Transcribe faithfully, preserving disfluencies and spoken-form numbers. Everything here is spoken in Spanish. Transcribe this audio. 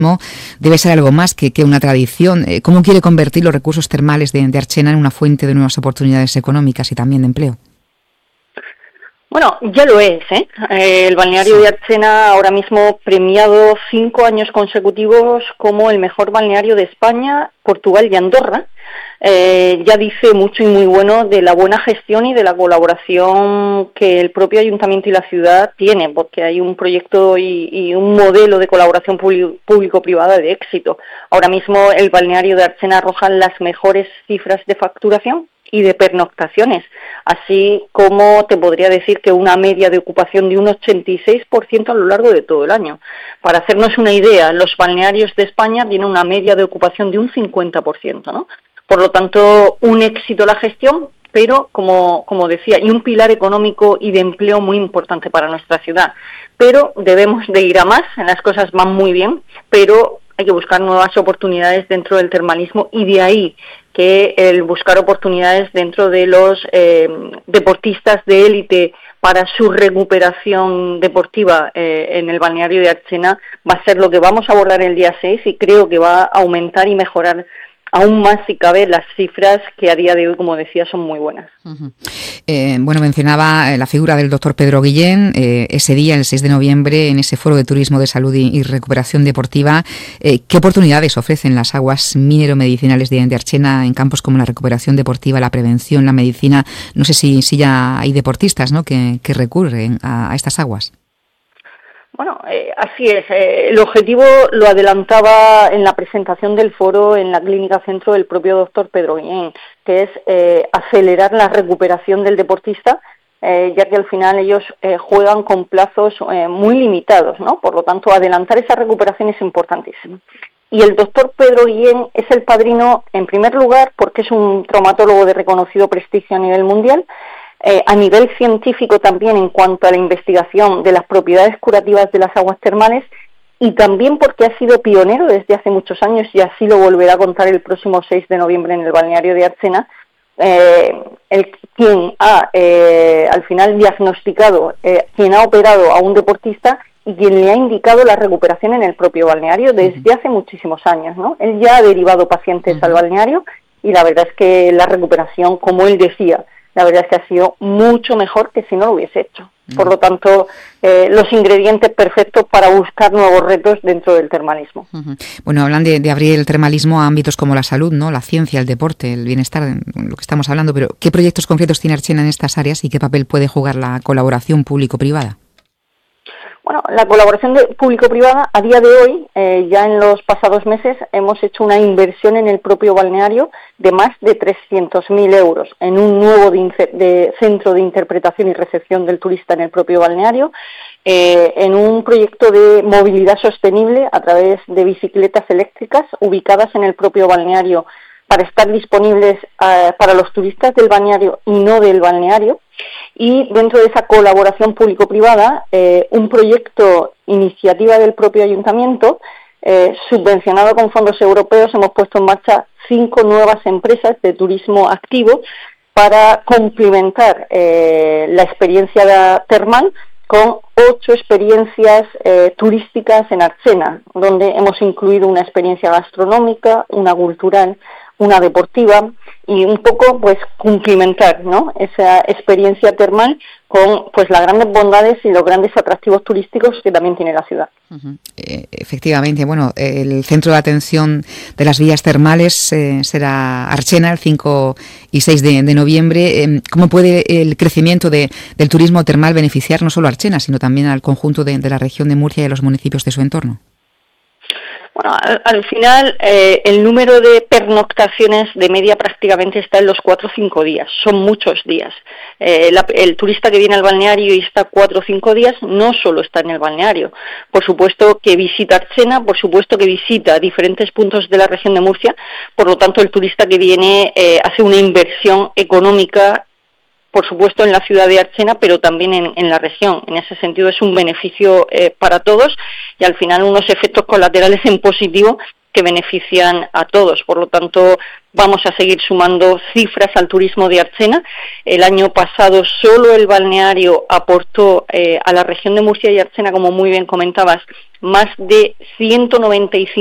debe ser algo más que, que una tradición. ¿Cómo quiere convertir los recursos termales de, de Archena en una fuente de nuevas oportunidades económicas y también de empleo? Bueno, ya lo es, ¿eh? Eh, el balneario sí. de Archena ahora mismo premiado cinco años consecutivos como el mejor balneario de España, Portugal y Andorra. Eh, ya dice mucho y muy bueno de la buena gestión y de la colaboración que el propio ayuntamiento y la ciudad tienen, porque hay un proyecto y, y un modelo de colaboración público-privada de éxito. Ahora mismo el balneario de Archena arroja las mejores cifras de facturación y de pernoctaciones, así como te podría decir que una media de ocupación de un ochenta y seis por ciento a lo largo de todo el año. Para hacernos una idea, los balnearios de España tienen una media de ocupación de un cincuenta por ciento, ¿no? Por lo tanto, un éxito la gestión, pero como, como decía, y un pilar económico y de empleo muy importante para nuestra ciudad. Pero debemos de ir a más, las cosas van muy bien, pero hay que buscar nuevas oportunidades dentro del termalismo y de ahí que el buscar oportunidades dentro de los eh, deportistas de élite para su recuperación deportiva eh, en el balneario de Archena va a ser lo que vamos a abordar el día seis y creo que va a aumentar y mejorar aún más, si cabe, las cifras que a día de hoy, como decía, son muy buenas. Uh-huh. Eh, bueno, mencionaba la figura del doctor Pedro Guillén, eh, ese día, el seis de noviembre, en ese foro de turismo de salud y, y recuperación deportiva. Eh, ¿Qué oportunidades ofrecen las aguas minero-medicinales de, de Archena en campos como la recuperación deportiva, la prevención, la medicina? No sé si, si ya hay deportistas, ¿no?, que, que recurren a, a estas aguas. Bueno, eh, así es. Eh, el objetivo lo adelantaba en la presentación del foro en la Clínica Centro del propio doctor Pedro Guillén, que es eh, acelerar la recuperación del deportista, eh, ya que al final ellos eh, juegan con plazos eh, muy limitados, ¿no? Por lo tanto, adelantar esa recuperación es importantísimo. Y el doctor Pedro Guillén es el padrino, en primer lugar, porque es un traumatólogo de reconocido prestigio a nivel mundial, Eh, a nivel científico también en cuanto a la investigación de las propiedades curativas de las aguas termales y también porque ha sido pionero desde hace muchos años y así lo volverá a contar el próximo seis de noviembre en el balneario de Archena, eh, el, quien ha eh, al final diagnosticado, eh, quien ha operado a un deportista y quien le ha indicado la recuperación en el propio balneario desde uh-huh. hace muchísimos años, ¿no? Él ya ha derivado pacientes uh-huh. al balneario y la verdad es que la recuperación, como él decía, la verdad es que ha sido mucho mejor que si no lo hubiese hecho. Por lo tanto, eh, los ingredientes perfectos para buscar nuevos retos dentro del termalismo. Uh-huh. Bueno, hablan de, de abrir el termalismo a ámbitos como la salud, ¿no?, la ciencia, el deporte, el bienestar, lo que estamos hablando, pero ¿qué proyectos concretos tiene Archena en estas áreas y qué papel puede jugar la colaboración público-privada? Bueno, la colaboración de público-privada, a día de hoy, eh, ya en los pasados meses, hemos hecho una inversión en el propio balneario de más de trescientos mil euros en un nuevo de, inter- de centro de interpretación y recepción del turista en el propio balneario, eh, en un proyecto de movilidad sostenible a través de bicicletas eléctricas ubicadas en el propio balneario para estar disponibles uh, para los turistas del balneario y no del balneario. Y dentro de esa colaboración público-privada, eh, un proyecto, iniciativa del propio ayuntamiento, eh, subvencionado con fondos europeos, hemos puesto en marcha cinco nuevas empresas de turismo activo para complementar eh, la experiencia termal con ocho experiencias eh, turísticas en Archena, donde hemos incluido una experiencia gastronómica, una cultural, una deportiva y un poco pues cumplimentar, ¿no?, esa experiencia termal con pues las grandes bondades y los grandes atractivos turísticos que también tiene la ciudad. Uh-huh. Eh, efectivamente, bueno, el centro de atención de las vías termales eh, será Archena el cinco y seis de, de noviembre. Eh, ¿Cómo puede el crecimiento de, del turismo termal beneficiar no solo a Archena, sino también al conjunto de, de la región de Murcia y a los municipios de su entorno? Bueno, al, al final eh, el número de pernoctaciones de media prácticamente está en los cuatro o cinco días, son muchos días. Eh, la, el turista que viene al balneario y está cuatro o cinco días no solo está en el balneario, por supuesto que visita Archena, por supuesto que visita diferentes puntos de la región de Murcia, por lo tanto el turista que viene eh, hace una inversión económica, por supuesto en la ciudad de Archena, pero también en, en la región. En ese sentido es un beneficio eh, para todos y al final unos efectos colaterales en positivo que benefician a todos. Por lo tanto, vamos a seguir sumando cifras al turismo de Archena. El año pasado solo el balneario aportó eh, a la región de Murcia y Archena, como muy bien comentabas, más de ciento noventa y cinco